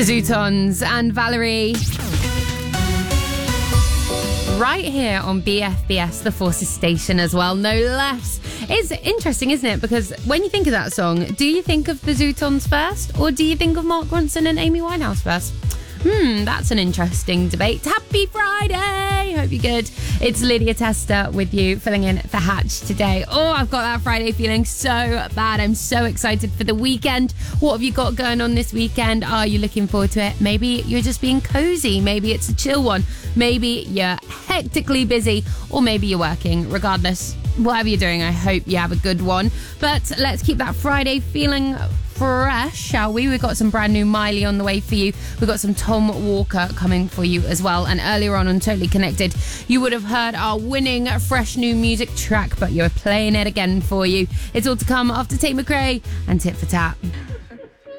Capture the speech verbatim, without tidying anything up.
Zootons and Valerie. Right here on B F B S, the Forces station as well, no less. It's interesting, isn't it? Because when you think of that song, do you think of the Zootons first, or do you think of Mark Ronson and Amy Winehouse first? Hmm, that's an interesting debate. Happy Friday! Hope you're good. It's Lydia Tester with you, filling in for Hatch today. Oh, I've got that Friday feeling so bad. I'm so excited for the weekend. What have you got going on this weekend? Are you looking forward to it? Maybe you're just being cozy. Maybe it's a chill one. Maybe you're hectically busy, or maybe you're working. Regardless, whatever you're doing, I hope you have a good one. But let's keep that Friday feeling fresh, shall we? We've got some brand new Miley on the way for you. We've got some Tom Walker coming for you as well. And earlier on on Totally Connected, you would have heard our winning fresh new music track, but you're playing it again for you. It's all to come after Tate McRae and Tit for Tat.